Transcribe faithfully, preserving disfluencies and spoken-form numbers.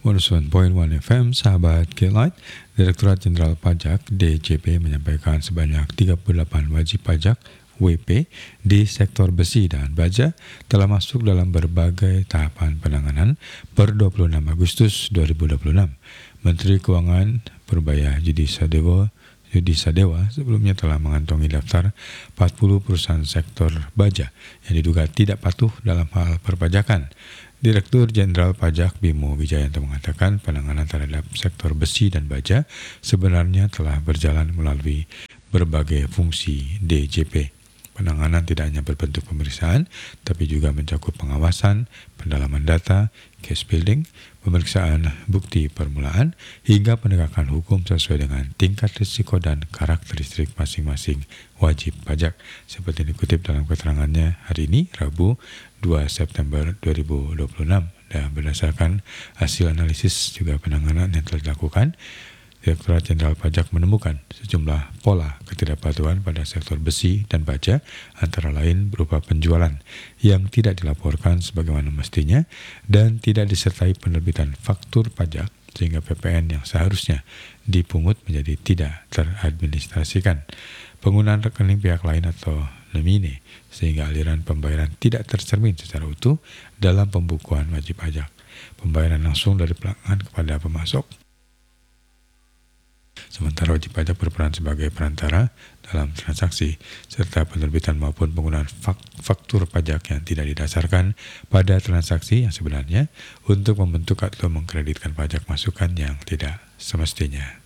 seratus koma satu F M, sahabat K-Light, Direktorat Jenderal Pajak D J P menyampaikan sebanyak tiga puluh delapan wajib pajak W P di sektor besi dan baja telah masuk dalam berbagai tahapan penanganan per dua puluh enam Agustus dua ribu dua puluh enam. Menteri Keuangan Purbaya Yudi Sadewo Yudi Sadewa sebelumnya telah mengantongi daftar empat puluh perusahaan sektor baja yang diduga tidak patuh dalam hal perpajakan. Direktur Jenderal Pajak Bimo Wijayanto mengatakan penanganan terhadap sektor besi dan baja sebenarnya telah berjalan melalui berbagai fungsi D J P. Penanganan tidak hanya berbentuk pemeriksaan, tapi juga mencakup pengawasan, pendalaman data, case building, pemeriksaan bukti permulaan, hingga penegakan hukum sesuai dengan tingkat risiko dan karakteristik masing-masing wajib pajak. Seperti dikutip dalam keterangannya hari ini, Rabu dua September dua ribu dua puluh enam. Dan berdasarkan hasil analisis juga penanganan yang telah dilakukan, Direktorat Jenderal Pajak menemukan sejumlah pola ketidakpatuhan pada sektor besi dan baja, antara lain berupa penjualan yang tidak dilaporkan sebagaimana mestinya dan tidak disertai penerbitan faktur pajak, sehingga P P N yang seharusnya dipungut menjadi tidak teradministrasikan. Penggunaan rekening pihak lain atau nomine, sehingga aliran pembayaran tidak tercermin secara utuh dalam pembukuan wajib pajak. Pembayaran langsung dari pelanggan kepada pemasok, sementara wajib pajak berperan sebagai perantara dalam transaksi, serta penerbitan maupun penggunaan faktur pajak yang tidak didasarkan pada transaksi yang sebenarnya untuk membentuk atau mengkreditkan pajak masukan yang tidak semestinya.